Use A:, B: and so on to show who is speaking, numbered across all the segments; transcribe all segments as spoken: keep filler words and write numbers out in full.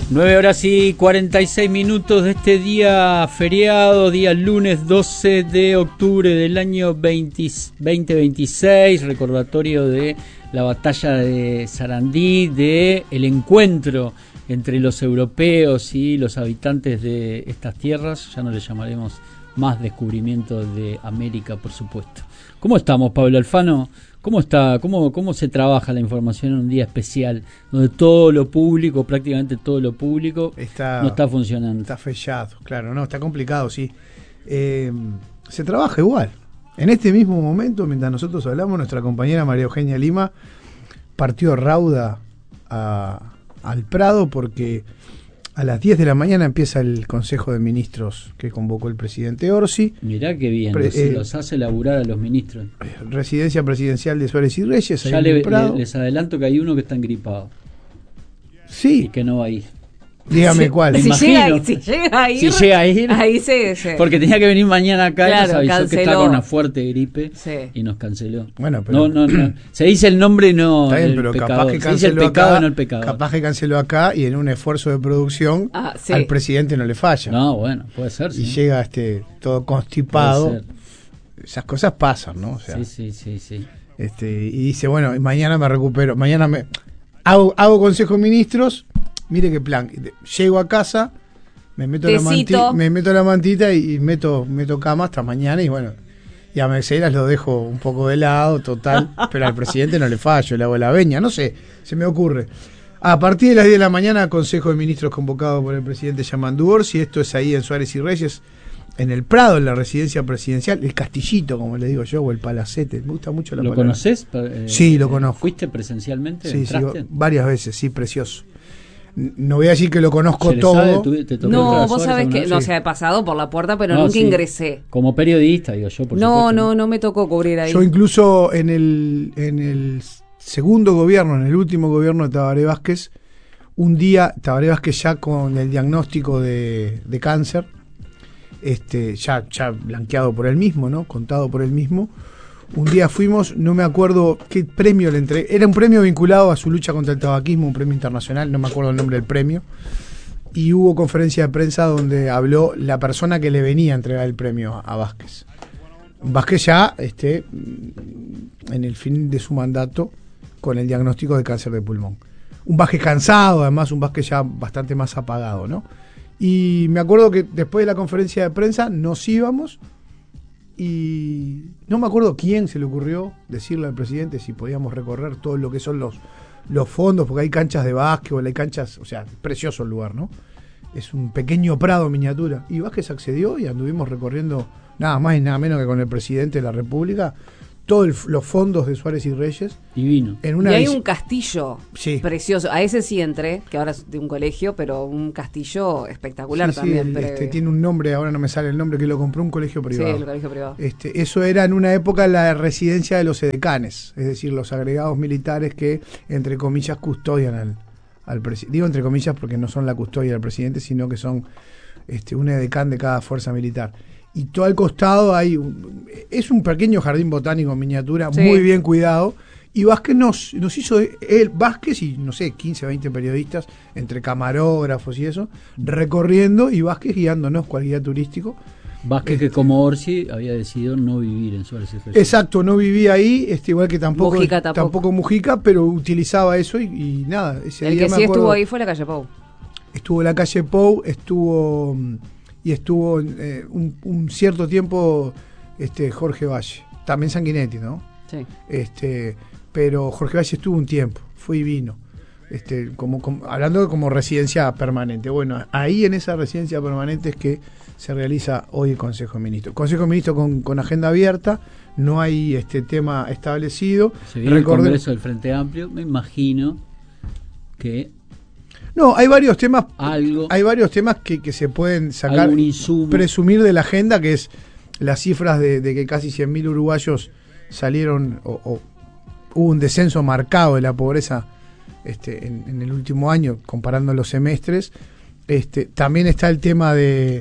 A: nueve horas y cuarenta y seis minutos de este día feriado, día lunes doce de octubre del año veinte veintiséis, recordatorio de la batalla de Sarandí, de el encuentro entre los europeos y los habitantes de estas tierras. Ya no le llamaremos más descubrimiento de América, por supuesto. ¿Cómo estamos, Pablo Alfano? ¿Cómo está? ¿Cómo, cómo se trabaja la información en un día especial donde todo lo público, prácticamente todo lo público, está, no está funcionando?
B: Está fechado, claro, no, está complicado, sí. Eh, se trabaja igual. En este mismo momento, mientras nosotros hablamos, nuestra compañera María Eugenia Lima partió rauda a, al Prado porque a las diez de la mañana empieza el Consejo de Ministros que convocó el presidente Orsi.
A: Mirá qué bien,
B: Pre,
A: los,
B: eh,
A: los hace laburar a los ministros.
B: Residencia presidencial de Suárez y Reyes.
A: Ya le, le, les adelanto que hay uno que está engripado.
B: Sí.
A: Y que no va a ir.
B: Dígame
A: sí,
B: cuál.
A: Me
C: si,
A: imagino.
C: llega, si llega a ir.
A: Si llega a ir.
C: Ahí sí, sí.
A: Porque tenía que venir mañana acá,
C: claro,
A: y nos avisó
C: canceló.
A: que estaba con una fuerte gripe,
C: sí.
A: y nos canceló.
B: Bueno, pero
A: no, no, no. Se dice el nombre y no
B: está bien,
A: el
B: pero
A: pecador.
B: capaz que
A: Se dice el pecado
B: acá,
A: y no el pecado.
B: Capaz que canceló acá y en un esfuerzo de producción
C: ah, sí.
B: al presidente no le falla.
A: No, bueno, puede ser.
B: Y
A: sí.
B: llega este todo constipado. Esas cosas pasan, ¿no? O sea,
A: sí, sí, sí, sí.
B: Este, y dice, bueno, mañana me recupero, mañana me hago, hago consejo de ministros, mire qué plan. Llego a casa, me meto la mantita, me meto la mantita y, y meto, meto cama hasta mañana y bueno, y a Mercedes lo dejo un poco de lado, total, pero al presidente no le fallo, le hago la veña, no sé, se me ocurre. A partir de las diez de la mañana, Consejo de Ministros convocado por el presidente Yamandú Orsi, esto es ahí en Suárez y Reyes, en el Prado, en la residencia presidencial, el Castillito, como le digo yo, o el Palacete, me gusta mucho la
A: ¿Lo
B: palabra.
A: conoces? Eh,
B: sí, lo conozco.
A: ¿Fuiste presencialmente?
B: Sí, sí,
A: ¿Entraste?
B: varias veces, sí, precioso. No voy a decir que lo conozco
A: ¿Se
B: todo.
A: Sabe, ¿Te, te tocó
C: no, vos sabés que,
A: vez?
C: no,
A: Sí.
C: se ha pasado por la puerta, pero
A: no,
C: nunca
A: sí.
C: ingresé.
A: Como periodista, digo yo, por
C: no,
A: supuesto.
C: No, no me tocó cubrir ahí.
B: Yo incluso en el, en el segundo gobierno, en el último gobierno de Tabaré Vázquez, un día, Tabaré Vázquez ya con el diagnóstico de, de cáncer, este, ya, ya blanqueado por él mismo, ¿no? Contado por él mismo. Un día fuimos, no me acuerdo qué premio le entregué, era un premio vinculado a su lucha contra el tabaquismo, un premio internacional, no me acuerdo el nombre del premio, y hubo conferencia de prensa donde habló la persona que le venía a entregar el premio a Vázquez. Vázquez ya este, en el fin de su mandato con el diagnóstico de cáncer de pulmón. Un Vázquez cansado, además un Vázquez ya bastante más apagado, ¿no? Y me acuerdo que después de la conferencia de prensa nos íbamos y no me acuerdo quién se le ocurrió decirle al presidente si podíamos recorrer todo lo que son los, los fondos, porque hay canchas de básquetbol, hay canchas, o sea, precioso el lugar, ¿no? Es un pequeño prado miniatura. Y Vázquez accedió y anduvimos recorriendo nada más y nada menos que con el presidente de la República todos los fondos de Suárez y Reyes.
A: Divino.
B: En una
C: y hay
B: vis-
C: un castillo
B: sí.
C: precioso. A ese sí entré, que ahora es de un colegio, pero un castillo espectacular
B: sí,
C: también.
B: Sí, el,
C: pero...
B: este, tiene un nombre, ahora no me sale el nombre, que lo compró un colegio privado.
C: Sí, el colegio privado.
B: Este, eso era en una época la residencia de los edecanes, es decir, los agregados militares que, entre comillas, custodian al, al presidente. Digo entre comillas porque no son la custodia del presidente, sino que son este, un edecán de cada fuerza militar. Y todo al costado hay un, es un pequeño jardín botánico en miniatura, sí. Muy bien cuidado. Y Vázquez nos, nos hizo, él, Vázquez y no sé, quince, veinte periodistas, entre camarógrafos y eso, recorriendo y Vázquez guiándonos cual guía turístico.
A: Vázquez este, que como Orsi había decidido no vivir en Suárez y Reyes.
B: Exacto, no vivía ahí, este, igual que tampoco
C: Mujica, tampoco.
B: tampoco Mujica, pero utilizaba eso y, y nada. Ese
C: el
B: día
C: que
B: me
C: sí
B: acuerdo,
C: estuvo ahí fue la calle Pou.
B: Estuvo en la calle Pou, estuvo y estuvo eh, un, un cierto tiempo este Jorge Valle, también Sanguinetti, ¿no?
C: Sí.
B: Este, pero Jorge Valle estuvo un tiempo, fue y vino. Este, como, como hablando de como residencia permanente. Bueno, ahí en esa residencia permanente es que se realiza hoy el Consejo de Ministros. Consejo de Ministros con, con agenda abierta, no hay este tema establecido.
A: Se viene
B: Recordé...
A: el Congreso del Frente Amplio, me imagino que
B: no, hay varios temas,
A: algo,
B: hay varios temas que, que se pueden sacar,
A: insumo.
B: presumir de la agenda, que es las cifras de, de que casi cien mil uruguayos salieron o, o hubo un descenso marcado de la pobreza este, en, en el último año, comparando los semestres. Este, también está el tema de,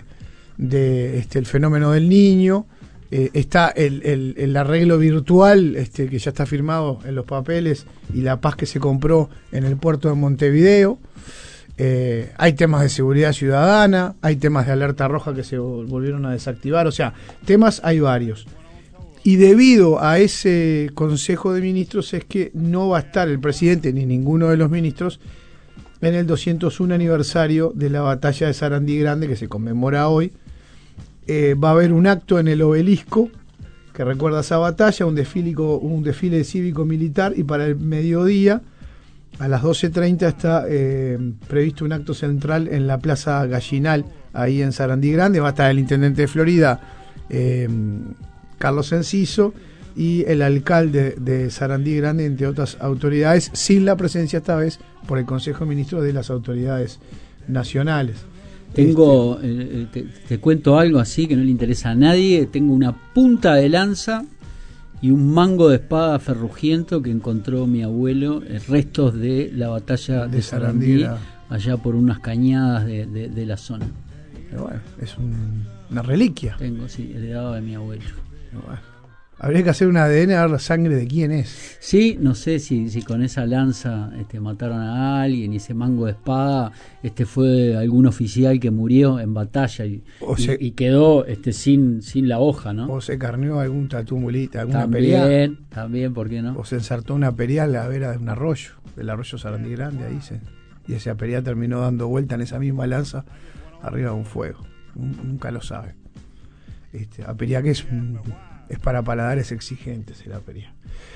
B: de este, el fenómeno del niño. Eh, está el, el, el arreglo virtual este, que ya está firmado en los papeles y la paz que se compró en el puerto de Montevideo. Eh, hay temas de seguridad ciudadana, hay temas de alerta roja que se volvieron a desactivar, o sea, temas hay varios. Y debido a ese Consejo de Ministros es que no va a estar el presidente ni ninguno de los ministros en el doscientos uno aniversario de la batalla de Sarandí Grande, que se conmemora hoy. Eh, va a haber un acto en el obelisco que recuerda esa batalla, un desfile, un desfile cívico-militar, y para el mediodía, a las doce treinta, está eh, previsto un acto central en la Plaza Gallinal, ahí en Sarandí Grande. Va a estar el intendente de Florida, eh, Carlos Enciso, y el alcalde de Sarandí Grande, entre otras autoridades, sin la presencia esta vez por el Consejo de Ministros de las autoridades nacionales.
A: Tengo, eh, te, te cuento algo así que no le interesa a nadie. Tengo una punta de lanza y un mango de espada ferrugiento que encontró mi abuelo, eh, restos de la batalla de, de Sarandí, Sarandí, allá por unas cañadas de, de, de la zona.
B: Pero bueno, es un, una reliquia.
A: Tengo, sí, heredado de mi abuelo.
B: Bueno, habría que hacer un A D N a ver la sangre de quién es.
A: Sí, no sé si, si con esa lanza este, mataron a alguien, y ese mango de espada este fue algún oficial que murió en batalla y, se, y, y quedó este sin sin la hoja, ¿no?
B: O se carneó algún tatúmulita, alguna
A: también,
B: perial.
A: También, ¿por qué no?
B: O se ensartó una perial a la vera de un arroyo, del arroyo Sarandí Grande, ahí se, y esa perial terminó dando vuelta en esa misma lanza arriba de un fuego. Nunca lo sabe. Este, apería que es un, es para paladares exigentes el apería.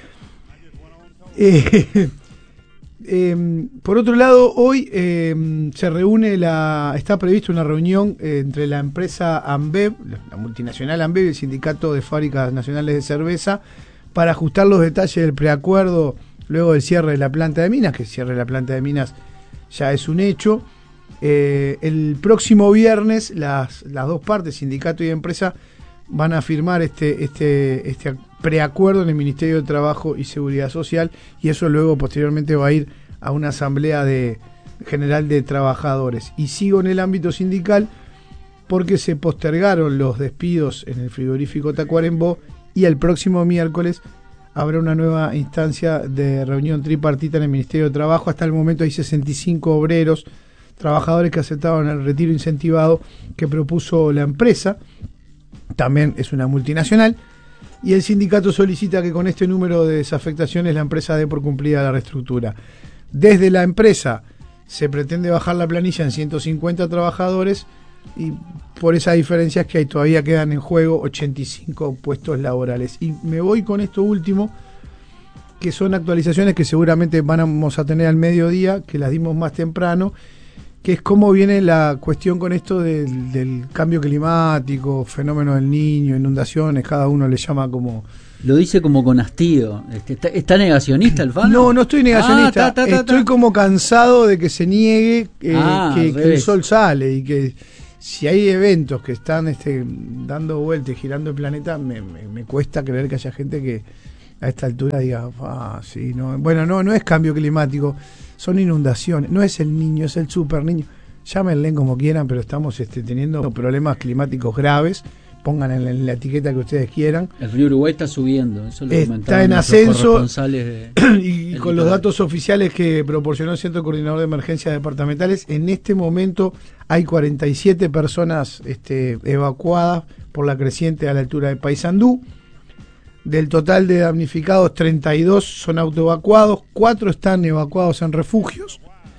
B: Eh, eh, por otro lado, hoy eh, se reúne la, está prevista una reunión eh, entre la empresa Ambev, la multinacional Ambev, y el Sindicato de Fábricas Nacionales de Cerveza, para ajustar los detalles del preacuerdo luego del cierre de la planta de Minas, que el cierre de la planta de Minas ya es un hecho. Eh, el próximo viernes las, las dos partes, sindicato y empresa, van a firmar este, este, este preacuerdo en el Ministerio de Trabajo y Seguridad Social, y eso luego posteriormente va a ir a una asamblea de, general de trabajadores. Y sigo en el ámbito sindical porque se postergaron los despidos en el frigorífico Tacuarembó, y el próximo miércoles habrá una nueva instancia de reunión tripartita en el Ministerio de Trabajo. Hasta el momento hay sesenta y cinco obreros, trabajadores que aceptaron el retiro incentivado que propuso la empresa. También es una multinacional, y el sindicato solicita que con este número de desafectaciones la empresa dé por cumplida la reestructura. Desde la empresa se pretende bajar la planilla en ciento cincuenta trabajadores, y por esa diferencia es que ahí todavía quedan en juego ochenta y cinco puestos laborales. Y me voy con esto último, que son actualizaciones que seguramente vamos a tener al mediodía, que las dimos más temprano, que es cómo viene la cuestión con esto del, del cambio climático, fenómeno del Niño, inundaciones, cada uno le llama como...
A: Lo dice como con hastío. ¿Está, está negacionista el Fano?
B: No, no estoy negacionista. Ah, ta, ta, ta, estoy como cansado de que se niegue eh, ah, que, que el sol sale, y que si hay eventos que están este, dando vueltas, girando el planeta, me, me, me cuesta creer que haya gente que a esta altura diga, ah, sí, no. Bueno, no, no es cambio climático, son inundaciones, no es el Niño, es el super niño. Llámenle como quieran, pero estamos este, teniendo problemas climáticos graves. Pongan en la, en la etiqueta que ustedes quieran.
A: El río Uruguay está subiendo, eso lo
B: está en ascenso,
A: de,
B: y con los datos oficiales que proporcionó el Centro Coordinador de Emergencias Departamentales, en este momento hay cuarenta y siete personas este, evacuadas por la creciente a la altura de Paysandú. Del total de damnificados, treinta y dos son autoevacuados, cuatro están evacuados en refugios,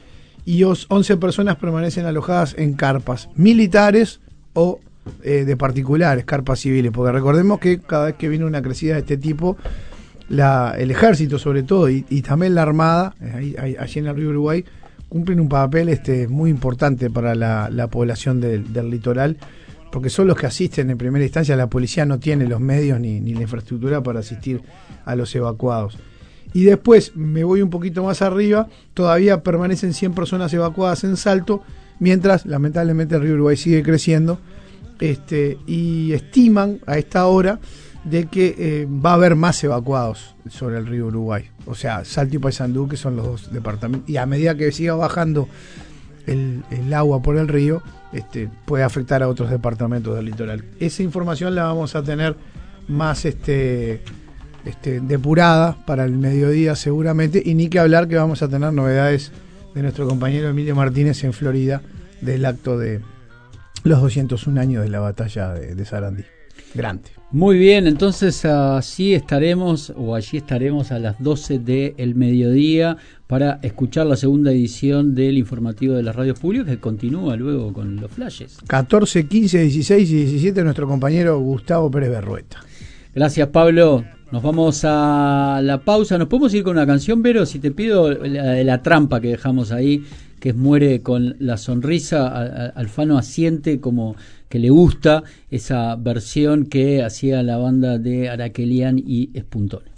B: y once personas permanecen alojadas en carpas militares o Eh, de particulares, carpas civiles, porque recordemos que cada vez que viene una crecida de este tipo, la, el ejército sobre todo, y, y también la armada, eh, ahí, ahí, allí en el río Uruguay, cumplen un papel este, muy importante para la, la población del, del litoral, porque son los que asisten en primera instancia. La policía no tiene los medios ni, ni la infraestructura para asistir a los evacuados. Y después me voy un poquito más arriba, todavía permanecen cien personas evacuadas en Salto, mientras lamentablemente el río Uruguay sigue creciendo. Este, y estiman a esta hora de que eh, va a haber más evacuados sobre el río Uruguay, o sea, Salto y Paysandú, que son los dos departamentos, y a medida que siga bajando el, el agua por el río, este, puede afectar a otros departamentos del litoral. Esa información la vamos a tener más este, este, depurada para el mediodía seguramente, y ni que hablar que vamos a tener novedades de nuestro compañero Emilio Martínez en Florida, del acto de los doscientos un años de la batalla de, de Sarandí. Grande.
A: Muy bien, entonces así estaremos, o allí estaremos a las doce del mediodía para escuchar la segunda edición del informativo de las radios públicas, que continúa luego con los flashes.
B: catorce, quince, dieciséis y diecisiete, nuestro compañero Gustavo Pérez Berrueta.
A: Gracias, Pablo. Nos vamos a la pausa. ¿Nos podemos ir con una canción, Vero? Si te pido la de la trampa que dejamos ahí, que es Muere con la sonrisa. Alfano asiente como que le gusta esa versión que hacía la banda de Araquelian y Espuntón.